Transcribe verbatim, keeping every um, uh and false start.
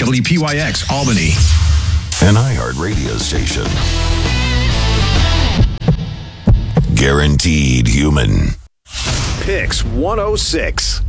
W P Y X, Albany. An iHeart radio station. Guaranteed human. Pix one oh six.